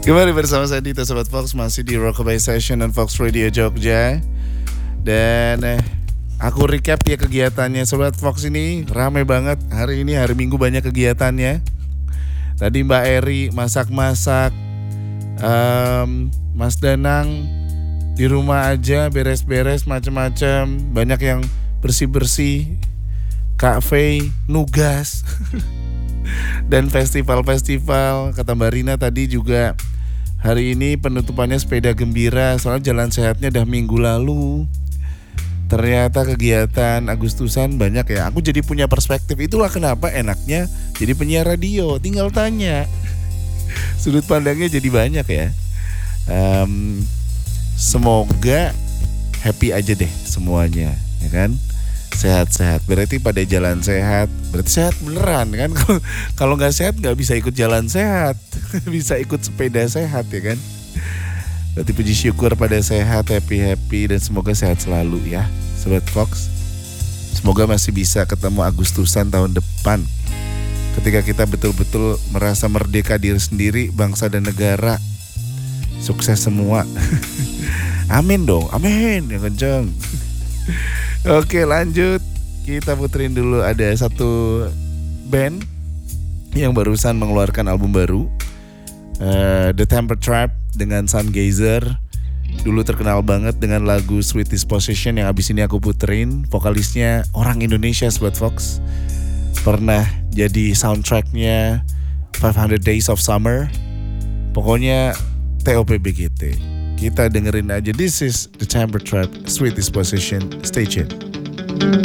Kembali bersama saya Dito Sobat Fox, masih di Rockabye Session dan Fox Radio Jogja. Dan aku recap ya kegiatannya Sobat Fox ini ramai banget. Hari ini hari Minggu banyak kegiatannya. Tadi Mbak Eri masak-masak, Mas Danang di rumah aja beres-beres macam-macam. Banyak yang bersih-bersih. Kak Faye nugas. Dan festival-festival. Kata Mbak Rina tadi juga hari ini penutupannya sepeda gembira. Soalnya jalan sehatnya dah minggu lalu. Ternyata kegiatan Agustusan banyak ya. Aku jadi punya perspektif. Itulah kenapa enaknya jadi penyiar radio. Tinggal tanya. Sudut pandangnya jadi banyak ya. Semoga happy aja deh semuanya, ya kan? Sehat-sehat. Berarti pada jalan sehat. Berarti sehat beneran kan? Kalau nggak sehat nggak bisa ikut jalan sehat. Bisa ikut sepeda sehat ya kan? Berarti puji syukur pada sehat, happy dan semoga sehat selalu ya Sobat Fox. Semoga masih bisa ketemu Agustusan tahun depan, ketika kita betul-betul merasa merdeka diri sendiri, bangsa dan negara. Sukses semua. Amin dong, amin yang kenceng. Oke lanjut, kita puterin dulu ada satu band yang barusan mengeluarkan album baru, The Temper Trap dengan Sungazer. Dulu terkenal banget dengan lagu Sweet Disposition yang abis ini aku puterin. Vokalisnya orang Indonesia Sobat Fox. Pernah jadi soundtracknya 500 Days of Summer. Pokoknya TOPBGT. Kita dengerin aja. This is The Temper Trap, Sweet Disposition. Stay tuned.